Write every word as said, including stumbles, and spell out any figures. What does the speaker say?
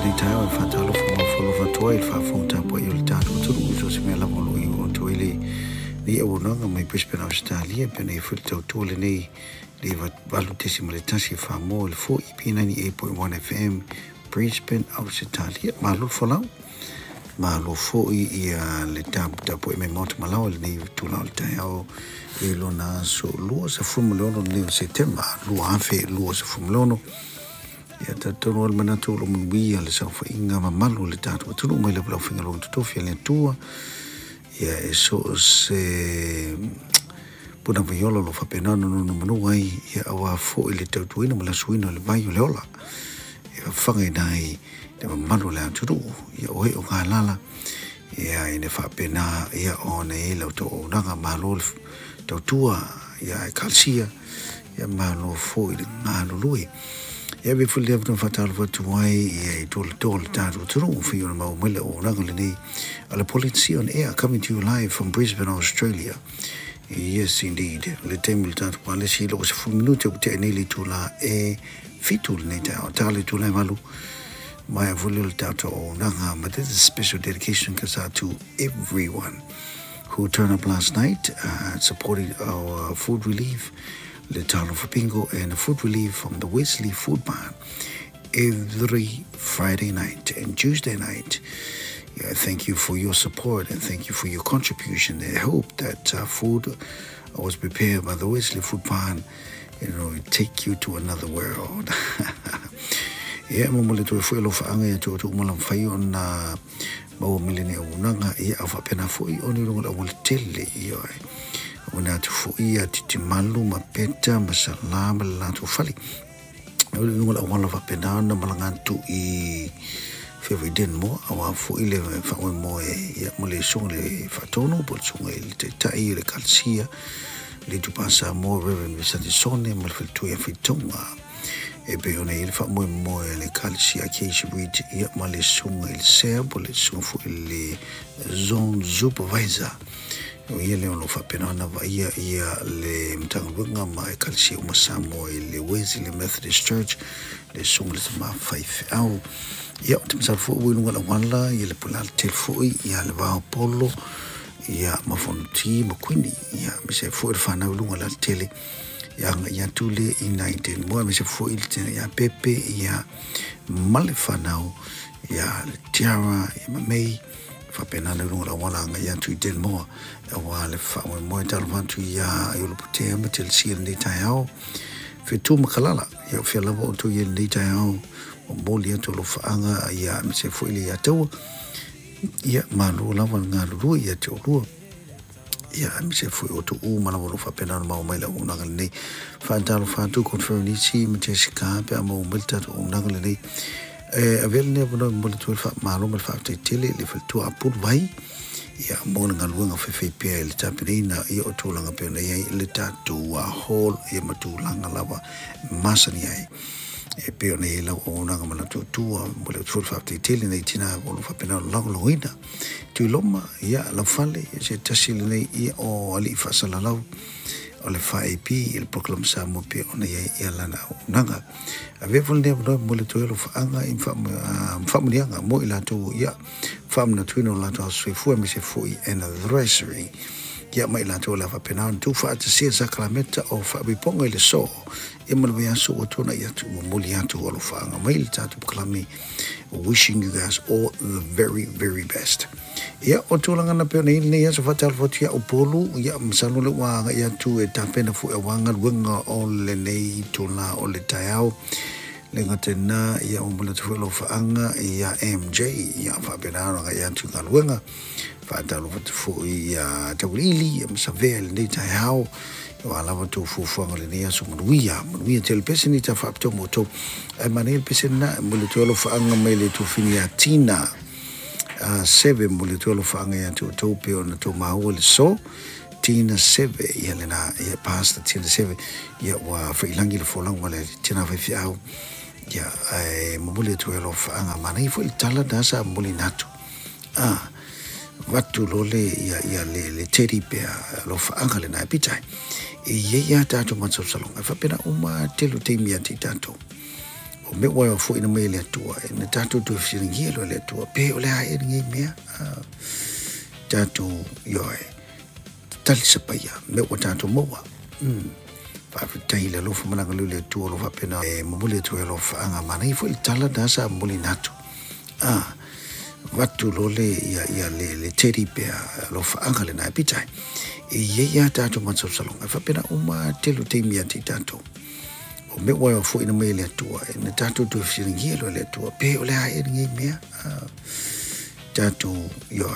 ni tayo e fatalo fo fo fo to e fa fo ta po il tato tu so se me la volo i o to ile ni e wona nga mai Brisbane Australia pe nei ful to to le nei le va valutissimo le tasi fa mo il fo i p ninety-eight point one F M Brisbane Australia ma lo fo la ma lo fo i ia le tap tapo e me mot malao le nei tu la tayo e lo na so lo se fu mo lo nei settembre lo afe lo se fu mo ya tatono al manato lo mbia le sa fa inga mamalu le tatu tu mai le blau finga lo tu fia le tua ya eso se puna viola lo fa penano no no no ai ya awa fo ile tatu ina mala suina le vai le ola ya fanga dai le mamalu le tu ya oi o galala ya ine fa pena ya ona ile to nanga malo tua ya kalsia ya malo fo ile ngalo lui ya be fully have no fatal for to why ya tol tol taru tru fi una ma mele o nagale ni ala policy on air coming to you live from Brisbane, Australia. Yes indeed le temul tatu wale si lo se fu minuto te neli tu la e fitul ne ta tale tu la malu my volul tatu o naga but this is a special dedication kasa to everyone who turned up last night uh, supporting our food relief the town of Pingo and food relief from the Wesley Food Barn every Friday night and Tuesday night. Yeah, thank you for your support and thank you for your contribution. I hope that uh, food was prepared by the Wesley Food Barn, you know, take you to another world. Yeah, mamole to fue lo faanga to to malam fayo na bawo milene unanga ia afa pena foi oni lo lo tele iyo una tu fuia titi malu mapeta masalama la tu fali ole ngola wala fa pena na malanga tu i fevi den mo awa fu ile fa mo e mole song le fatono por song il te tai le calcia le tu passa mo reven sa di sonne mal fil tu e fitonga e be ona il fa mo mo le calcia che ci wit ia male song il serbo le song fu le zone supervisor ia le ono fa pena na va ia ia le mtangwanga ma kalsi uma samo le Wesley Methodist Church le sungule ma five au ia timsa fu winga la wala ia le pulal tel fu ia le va polo ia ma fonti ma kwini ia mi se fu fa na lunga la tele ia ia tule in nineteen mo mi se fu il ia pepe ia malefano ia tiara ia mei fa pena le lunga la wala nga ia tu del mo wa le fa mo tal vantu ya yo putea metel sir ni tayao fe tu makalala yo fe la bo tu ye ni tayao o bolia to lo fa anga ya me se fo ile ya to ya malu la wa nga lu ya to lu ya me se fo o to u mala lo fa pena ma o mai la una ngai fa tal fa tu confirm ni si me te ska pe mo multa o una ngai eh avel ne bo mo tu fa malu me fa te tele le fa tu apur vai ya mo nga luanga fe fe pe le tapirina i o tulanga pe na ia le tatu a hol e matulanga lava masani ai e pe na ia o nga mana tu tu mo le tu fa te tele nei tina o fa pe na lo loina tu loma ia la fale se tasile nei i o ali fa sala lau o le fa ip il proclam sa mo pe ona ia ia lana nanga ave volne mo le tu lo fa anga in fa fa mo nga mo ila tu ia fam na twino la to se fu me se fu en adversary ya mai la to la fa pena tu fa te se sakramenta o fa bi pongo le so e mo be aso o to na ya tu mo li atu o lo fa nga mai ta tu klami wishing you guys all the very very best ya o to langa na pe ni ni ya so fa tal fo tia o polu ya msalo le wa ya tu e ta pena fu e wanga wenga o le nei to na o le tayao le ngatena ia o mula tu lo fa anga ia M J ia fa benano ga ia tu galwenga fa ta lo fu ia ta really am savel ni ta how wala wa tu fu fu ngale ni aso muia muia tel pesini ta fa to moto e manel pesena mula tu lo fa anga mele tu finia tina a seven mula tu lo fa anga ia tu to pe ona to maul so tina seven ia lena ia pasta tina seven ia wa fa ilangi lo fo lang wala tina fa fi au ya eh mobile tu lo fa anga mana i fu il tala da sa moli nato ah watu lole ya ya le le teddy bear lo fa anga le na pitai e ye ya tato matso salonga fa pena uma telu te mi ati tato o me wa fo ina mai le tua ina tatu tu firingi lo le tua pe o le ai ngi mea tatu yo e tal se pa ya me wa tatu mo wa mm fa tai le lo fo mana le le tua lo fa pena e mo le tua lo fa anga mana i fo il tala da sa mo li nato ah watu lo le ya ya le le teri pe lo fa anga le na pitai e ye ya tatu ma so salonga fa pena uma telu te mia ti tatu o me wa fo ina mai le tua ina tatu tu firingi lo le tua pe o le ai ngi mea tatu yo